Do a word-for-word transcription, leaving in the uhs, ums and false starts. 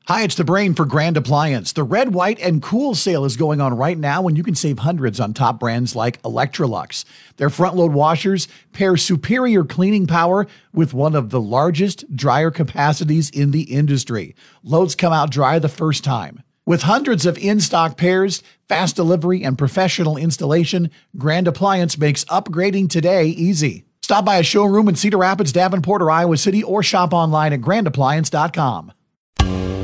Hi, it's the Brain for Grand Appliance. The Red, White, and Cool sale is going on right now, and you can save hundreds on top brands like Electrolux. Their front-load washers pair superior cleaning power with one of the largest dryer capacities in the industry. Loads come out dry the first time. With hundreds of in-stock pairs, fast delivery, and professional installation, Grand Appliance makes upgrading today easy. Stop by a showroom in Cedar Rapids, Davenport, or Iowa City, or shop online at grand appliance dot com.